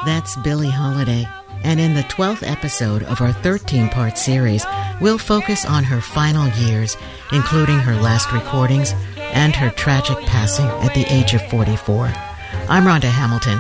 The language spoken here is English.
That's Billie Holiday. And in the 12th episode of our 13-part series, we'll focus on her final years, including her last recordings and her tragic passing at the age of 44. I'm Rhonda Hamilton.